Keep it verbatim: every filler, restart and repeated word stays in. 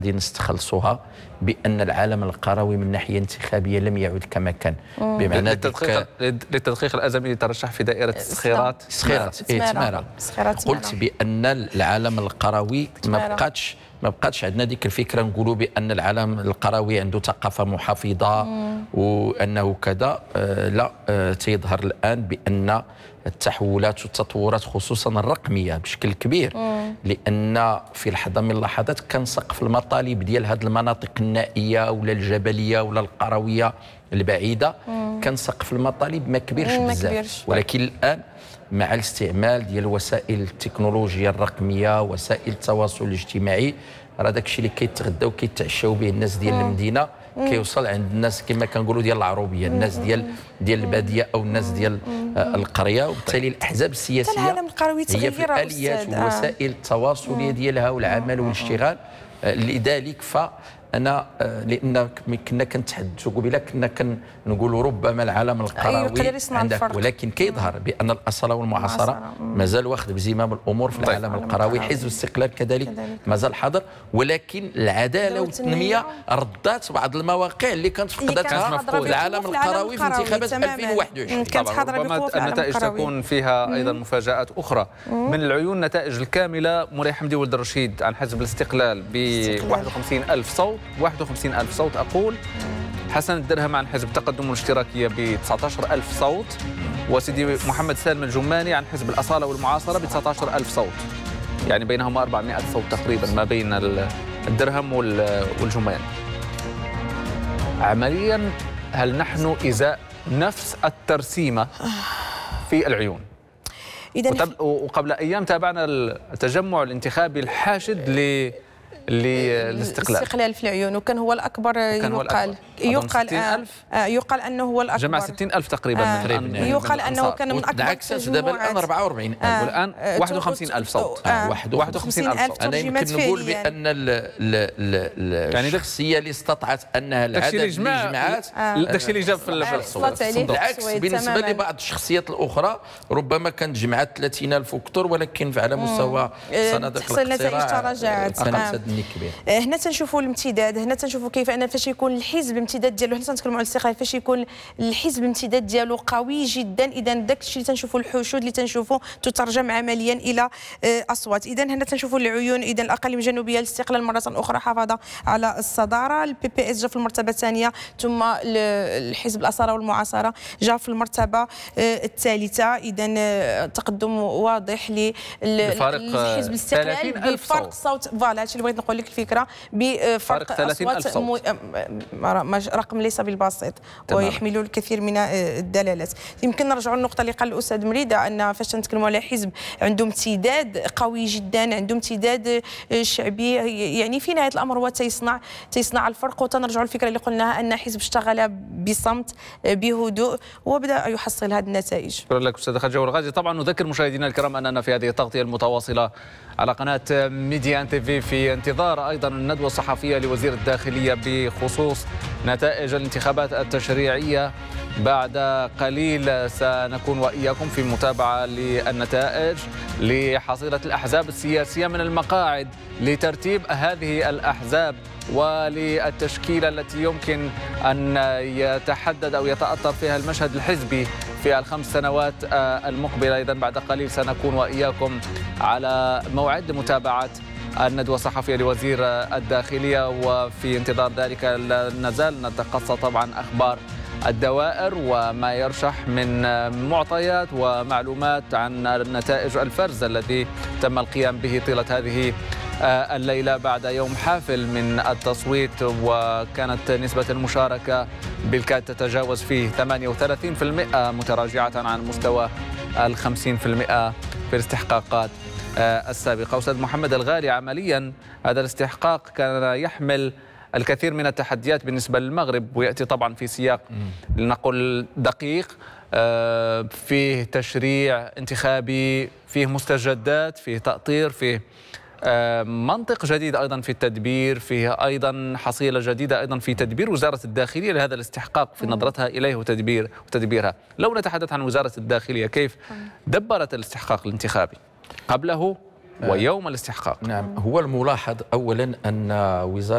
غادي نستخلصوها بان العالم القروي من ناحيه انتخابيه لم يعد كما كان. بمعنى للتدقيق للتدقيق الازمي ترشح في دائره الصخيرات صخيرات اي تماره. قلت بان العالم القروي ما بقاتش ما بقاتش عندنا ديك الفكره نقولوا بان العالم القروي عنده ثقافه محافظه وانه كذا. آه لا آه تيظهر الان بان التحولات والتطورات خصوصا الرقميه بشكل كبير، مم. لان في لحظه من اللحظات كان سقف المطالب ديال هذه المناطق النائيه ولا الجبليه ولا القرويه البعيده، مم. كان سقف المطالب ما كبيرش بزاف، ولكن الان مع الاستعمال ديال وسائل التكنولوجيا الرقميه وسائل التواصل الاجتماعي راه داك الشيء اللي كيتغداو وكيتعشاو به الناس ديال مم. المدينه كيوصل عند الناس كما كنقولوا ديال العروبيه، الناس ديال ديال الباديه او الناس ديال آه القريه. وبالتالي الاحزاب السياسيه العالم القروي هي في الاليات والوسائل التواصليه ديالها والعمل والاشتغال. آه لذلك فانا آه لان كنا كنتحدثوا قبيله كنا كنقولوا ربما العالم القروي عندك، ولكن كيظهر بان الاصاله والمعاصره مازال واخد بزمام الامور في العالم القروي. حزب الاستقلال كذلك مازال حاضر، ولكن العداله والتنميه ردات بعض المواقع اللي كانت فقدتها في العالم القروي في انتخابات ألفين وواحد وعشرين. طبعا ربما النتائج تكون فيها ايضا مفاجات اخرى. من العيون النتائج الكامله مولاي حمدي ولد الرشيد عن حزب الاستقلال ب واحد وخمسين ألف صوت، واحد وخمسين ألف صوت اقول. حسن الدرهم عن حزب التقدم والاشتراكيه ب تسعة عشر ألف صوت، وسيدي محمد سالم الجماني عن حزب الاصاله والمعاصره ب تسعة عشر ألف صوت، يعني بينهما أربعمائة صوت تقريبا ما بين الدرهم والجماني. عمليا هل نحن ازاء نفس الترسيمه في العيون؟ وقبل ايام تابعنا التجمع الانتخابي الحاشد ل للاستقلال الاستقلال في العيون، وكان هو الاكبر. يقال يقال آه آه يقال انه هو الاكبر، جمع ستين ألف تقريبا. آه من يقال انه كان من اكبر التجمعات. دابا الان أربعة وأربعين ألف آه والان واحد وخمسين ألف صوت. آه واحد وخمسين ألف صوت. انا يمكن نقول بان الشخصيه اللي استطعت انها العدد اللي جمعات داكشي اللي جاب في الصوت. بالعكس بالنسبه لبعض الشخصيات الاخرى ربما كانت جمعات ثلاثين ألف وكثر، ولكن على مستوى صناديق الاقتراع تراجعت. هنا تنشوفوا الامتداد، هنا تنشوفوا كيف ان فاش يكون الحزب الامتداد ديالو، هنا تنتكلموا على الاستقلال، فاش يكون الحزب الامتداد ديالو قوي جدا، اذا داك الشيء اللي تنشوفوا الحشود اللي تنشوفوا تترجم عمليا الى اصوات. اذا هنا تنشوفوا العيون، اذا الاقاليم الجنوبيه الاستقلال مره اخرى حافظ على الصداره، البي بي اس جا في المرتبه الثانيه، ثم الحزب الاصاله والمعاصره جا في المرتبه الثالثه. اذا تقدم واضح للحزب الاستقلال بفرق صوت. فوالا هادشي اللي بغيت نقول لك الفكره، بفرق اصوات مو... رقم ليس بالبسيط ويحمل الكثير من الدلالات. يمكن نرجعوا للنقطه اللي قال الاستاذ مريده، ان فاش تنتكلموا على حزب عنده امتداد قوي جدا، عنده امتداد شعبي، يعني في نهايه الامر هو تيصنع تيصنع الفرق. وتنرجعوا للفكره اللي قلناها ان حزب اشتغل بصمت بهدوء وبدا يحصل هذه النتائج. شكرا لك استاذ خجاور الغازي. طبعا نذكر مشاهدينا الكرام اننا في هذه التغطيه المتواصله على قناه ميديان تي في في انتظار ايضا الندوه الصحفيه لوزير الداخليه بخصوص نتائج الانتخابات التشريعيه. بعد قليل سنكون واياكم في متابعه للنتائج لحصيله الاحزاب السياسيه من المقاعد، لترتيب هذه الاحزاب وللتشكيله التي يمكن ان يتحدد او يتاثر فيها المشهد الحزبي في الخمس سنوات المقبله. اذا بعد قليل سنكون واياكم على موعد لمتابعه الندوة الصحفية لوزير الداخلية، وفي انتظار ذلك نزال نتقصى طبعا أخبار الدوائر وما يرشح من معطيات ومعلومات عن نتائج الفرز الذي تم القيام به طيلة هذه الليلة بعد يوم حافل من التصويت، وكانت نسبة المشاركة بالكاد تتجاوز فيه ثمانية وثلاثين بالمئة متراجعة عن مستوى الخمسين بالمئة في الاستحقاقات السابقة. أستاذ محمد الغالي، عمليا هذا الاستحقاق كان يحمل الكثير من التحديات بالنسبة للمغرب، ويأتي طبعا في سياق لنقل دقيق، فيه تشريع انتخابي، فيه مستجدات، فيه تأطير، فيه منطق جديد أيضا في التدبير، فيه أيضا حصيلة جديدة أيضا في تدبير وزارة الداخلية لهذا الاستحقاق في نظرتها إليه وتدبير وتدبيرها. لو نتحدث عن وزارة الداخلية، كيف دبرت الاستحقاق الانتخابي قبله ويوم الاستحقاق؟ نعم، هو الملاحظ أولا أن وزارة